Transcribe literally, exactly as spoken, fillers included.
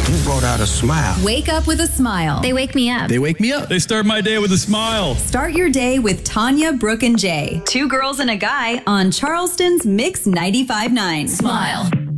You brought out a smile. Wake up with a smile. They wake me up. They wake me up. They start my day with a smile. Start your day with Tanya, Brooke, and Jay. Two girls and a guy on Charleston's Mix ninety-five point nine. Smile.